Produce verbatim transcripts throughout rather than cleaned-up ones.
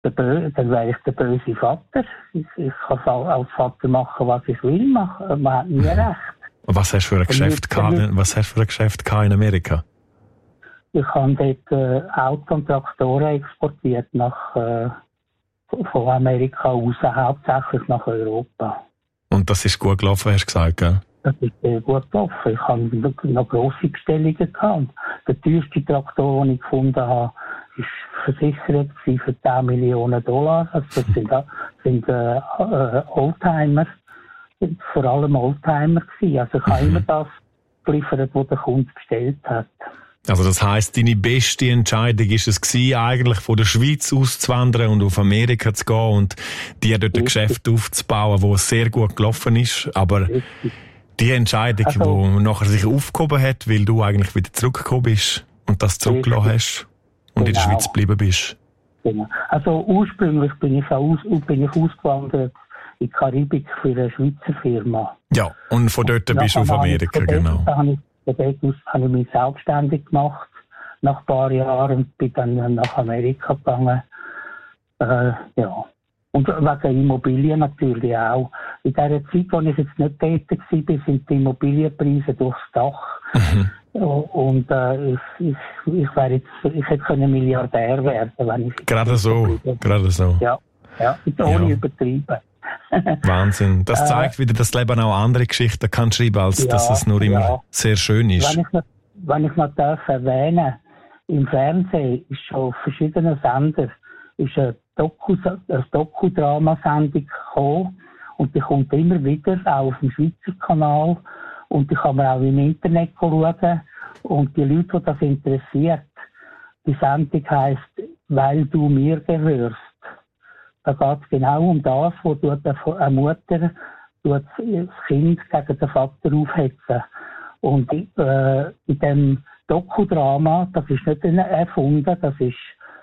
der Bö- dann wäre ich der böse Vater. Ich, ich kann als Vater machen, was ich will. Machen. Man hat nie recht. Und was hast du für ein Geschäft gehabt, was hast du für ein Geschäft gehabt in Amerika? Ich habe dort äh, Auto und Traktoren exportiert nach, äh, von Amerika aus, hauptsächlich nach Europa. Und das ist gut gelaufen, hast du gesagt, gell? Das ist sehr gut gelaufen. Ich habe wirklich noch grosse Bestellungen gehabt. Der teuerste Traktor, den ich gefunden habe, ist versichert für zehn Millionen Dollar. Also das sind, sind äh, äh, Oldtimer, vor allem Oldtimer gewesen. Also ich habe mhm. immer das geliefert, was der Kunde bestellt hat. Also das heisst, deine beste Entscheidung ist es gewesen, eigentlich von der Schweiz auszuwandern und auf Amerika zu gehen und dir dort ein Geschäft aufzubauen, wo sehr gut gelaufen ist. Aber Richtig. die Entscheidung, also, die nachher sich aufgehoben hat, weil du eigentlich wieder zurückgekommen bist und das zurückgelassen hast und genau. in der Schweiz geblieben bist. Genau. Also ursprünglich bin ich, aus, bin ich ausgewandert in die Karibik für eine Schweizer Firma. Ja, und von dort und bist du auf Amerika, genau. Von dort aus habe ich mich selbstständig gemacht, nach ein paar Jahren, und bin dann nach Amerika gegangen. Äh, ja. Und wegen Immobilien natürlich auch. In der Zeit, als ich jetzt nicht tätig war, sind die Immobilienpreise durchs Dach. Mhm. Und äh, ich, ich, ich, wäre jetzt, ich hätte können Milliardär werden, wenn ich... Gerade so, gerade so. Ja, ja, ohne ja. übertrieben. Wahnsinn. Das zeigt wieder, dass das Leben auch andere Geschichten kann schreiben, als ja, dass es nur immer ja. sehr schön ist. Wenn ich noch, wenn ich noch darf erwähnen, im Fernsehen ist schon auf verschiedenen Sendern ist eine, Doku, eine Doku-Drama-Sendung gekommen und die kommt immer wieder, auch auf dem Schweizer Kanal, und die kann man auch im Internet schauen, und die Leute, die das interessiert, die Sendung heisst «Weil du mir gehörst». Da geht es genau um das, wo eine Mutter das Kind gegen den Vater aufhetzen. Und äh, in dem Dokudrama, das ist nicht erfunden, das ist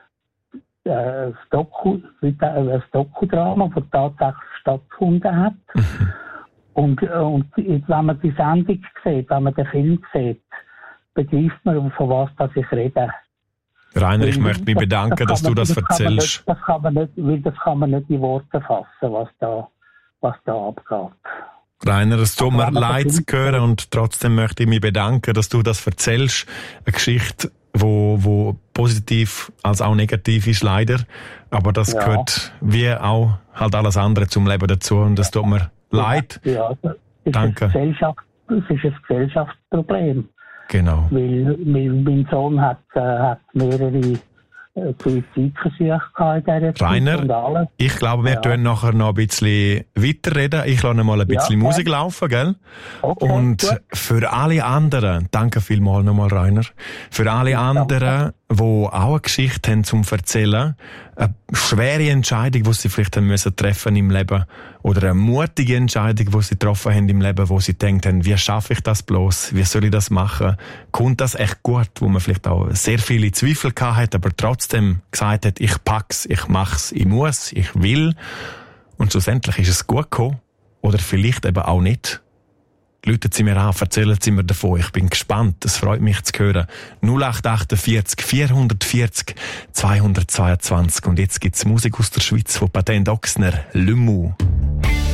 äh, ein, Doku, ein Dokudrama, das tatsächlich stattgefunden hat. Mhm. Und, und wenn man die Sendung sieht, wenn man den Film sieht, begreift man, von was das ich rede. Rainer, ich möchte mich bedanken, das, das dass du das, das erzählst. Kann nicht, das, kann man nicht, weil das kann man nicht in Worte fassen, was da, was da abgeht. Rainer, es tut mir leid zu hören, und trotzdem möchte ich mich bedanken, dass du das erzählst. Eine Geschichte, wo, wo positiv als auch negativ ist, leider. Aber das ja. gehört wie auch halt alles andere zum Leben dazu, und das tut mir ja. leid. Ja, das ist Danke. Ein Gesellschaft, das ist ein Gesellschaftsproblem. Genau. Weil, weil mein Sohn hat, äh, hat mehrere äh, Suizidversuche gehabt in dieser Zeit. Rainer, ich glaube, wir ja. können nachher noch ein bisschen weiterreden. Ich lasse mal ein bisschen ja, Musik laufen, gell? Okay, und gut. Für alle anderen, danke vielmals nochmal, Rainer, für alle ja, anderen, die auch eine Geschichte haben zum Erzählen, eine schwere Entscheidung, die sie vielleicht haben müssen treffen im Leben, oder eine mutige Entscheidung, die sie getroffen haben im Leben, wo sie gedacht haben, wie schaffe ich das bloß, wie soll ich das machen, kommt das echt gut, wo man vielleicht auch sehr viele Zweifel gehabt hat, aber trotzdem gesagt hat, ich pack's, ich mach's, ich muss, ich will, und schlussendlich ist es gut gekommen, oder vielleicht eben auch nicht. Läuten Sie mir an, erzählen Sie mir davon. Ich bin gespannt. Es freut mich zu hören. null acht achtundvierzig vierhundertvierzig zweihundertzweiundzwanzig. Und jetzt gibt's Musik aus der Schweiz von Patent Ochsner, Le Mou.